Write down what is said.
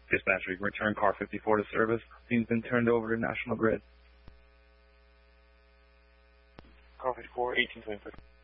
Dispatcher, you can return car 54 to service. Scene's been turned over to National Grid. Car 54, 1825.